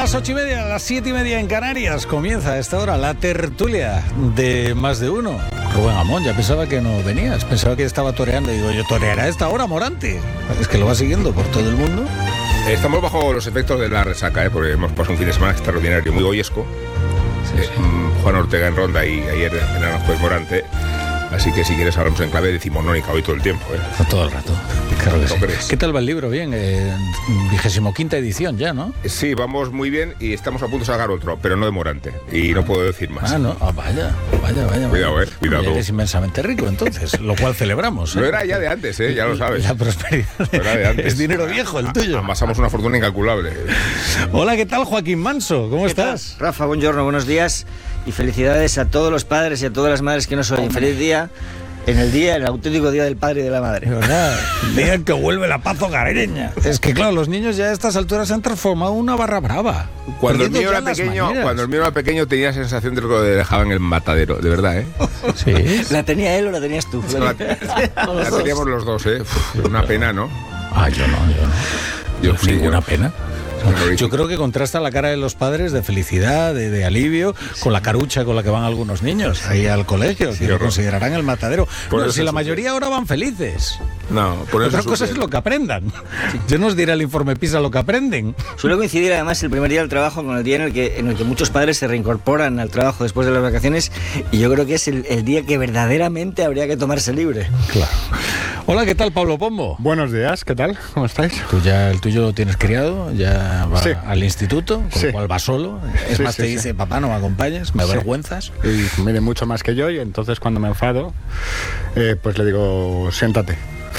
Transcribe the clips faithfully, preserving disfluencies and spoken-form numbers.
las ocho y media, a las siete y media en Canarias, comienza a esta hora la tertulia de Más de Uno. Rubén Amón, ya pensaba que no venías, pensaba que estaba toreando. Y digo, yo toreará a esta hora, Morante. Es que lo va siguiendo por todo el mundo. Estamos bajo los efectos de la resaca, ¿eh? Porque hemos pasado un fin de semana extraordinario, muy goyesco. Sí, sí. Eh, Juan Ortega en Ronda y ayer en Aranjuez Morante. Así que si quieres hablamos en clave decimonónica hoy todo el tiempo, ¿eh? Todo el rato. Claro que sí. Crees? ¿Qué tal va el libro? Bien, eh, vigésimo quinta edición ya, ¿no? Sí, vamos muy bien y estamos a punto de sacar otro, pero no de Morante. Y no puedo decir más. Ah, no, ah, vaya, vaya, vaya. Cuidado, eh, cuidado. Eres inmensamente rico, entonces, lo cual celebramos. ¿eh? Lo era ya de antes, eh, ya lo sabes. La prosperidad era de antes. Es dinero viejo el tuyo. Amasamos una fortuna incalculable. Hola, ¿qué tal, Joaquín Manso? ¿Cómo estás? Tal? Rafa, buongiorno, buenos días y felicidades a todos los padres y a todas las madres que nos oyen. Feliz día. En el día, el auténtico día del padre y de la madre. ¿Verdad? El día en que vuelve la paz hogareña. Es que claro, los niños ya a estas alturas se han transformado en una barra brava. Cuando el mío era pequeño, cuando el mío era pequeño tenía la sensación de que lo dejaban en el matadero, de verdad, ¿eh? Sí. ¿La tenía él o la tenías tú? La, la teníamos los dos, ¿eh? Uf, una pena, ¿no? Ah, yo no, yo no. Yo, sí, ninguna yo. pena. Yo creo que contrasta la cara de los padres de felicidad, de, de alivio, con la carucha con la que van algunos niños ahí al colegio, sí, que lo considerarán el matadero. Bueno, si la mayoría ahora van felices. No, por Otra cosa es lo que aprendan. Yo nos diré el informe PISA lo que aprenden. Suele coincidir además el primer día del trabajo con el día en el que, en el que muchos padres se reincorporan al trabajo después de las vacaciones, y yo creo que es el, el día que verdaderamente habría que tomarse libre. Claro. Hola, ¿qué tal, Pablo Pombo? Buenos días, ¿qué tal? ¿Cómo estáis? Tú ya, el tuyo lo tienes criado, ya va sí. al instituto, con sí. lo cual va solo. Es sí, más, sí, te sí. dice, papá, no me acompañes, me sí. avergüenzas. Y mide mucho más que yo, y entonces cuando me enfado, eh, pues le digo, siéntate.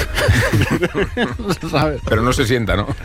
¿Sabes? Pero no se sienta, ¿no?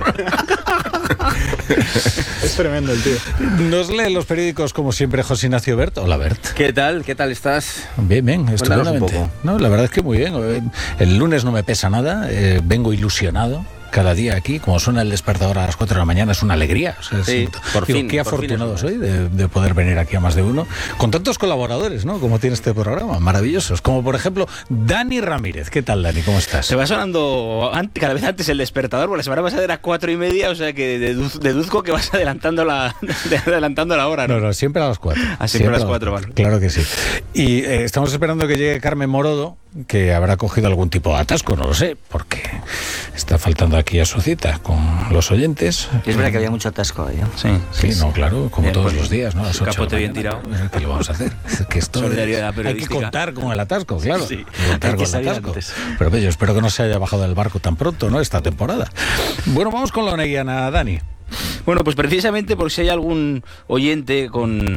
Es tremendo el tío. Nos lee los periódicos como siempre José Ignacio Bert. Hola, Bert. ¿Qué tal? ¿Qué tal estás? Bien, bien, estupendamente. No, la verdad es que muy bien. El lunes no me pesa nada, eh, vengo ilusionado. Cada día aquí, como suena el despertador a las cuatro de la mañana, es una alegría. O sea, sí, es, por digo, fin. Qué por afortunado fin soy de, de poder venir aquí a Más de Uno, con tantos colaboradores, ¿no? Como tiene este programa, maravillosos. Como por ejemplo, Dani Ramírez. ¿Qué tal, Dani? ¿Cómo estás? Se va sonando cada vez antes el despertador, porque la semana pasada era cuatro y media, o sea que deduz, deduzco que vas adelantando la, adelantando la hora, ¿no? No, no, siempre a las cuatro. Ah, siempre, siempre a las cuatro, vale. Claro que sí. Y eh, estamos esperando que llegue Carmen Morodo, que habrá cogido algún tipo de atasco, no lo sé, porque está faltando aquí a su cita con los oyentes. Es verdad que había mucho atasco ahí, ¿no? Sí, sí, sí, no, claro, como bien, todos pues, los días, ¿no? A las capote bien tirado. ¿Qué lo vamos a hacer? Que esto hay que contar con el atasco, claro. Sí, contar con el atasco. Antes. Pero yo espero que no se haya bajado del barco tan pronto, ¿no? Esta temporada. Bueno, vamos con la oneguiana, Dani. Bueno, pues precisamente porque si hay algún oyente con